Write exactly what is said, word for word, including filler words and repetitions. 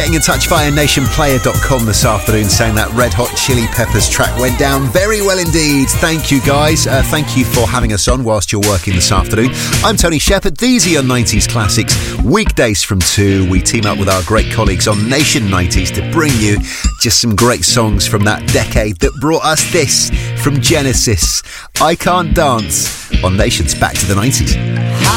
getting in touch via nation player dot com this afternoon saying that Red Hot Chili Peppers track went down very well indeed. Thank you, guys. Uh, thank you for having us on whilst you're working this afternoon. I'm Tony Shepherd. These are your nineties classics. Weekdays from two, we team up with our great colleagues on Nation nineties to bring you just some great songs from that decade that brought us this from Genesis. I Can't Dance on Nation's Back to the nineties.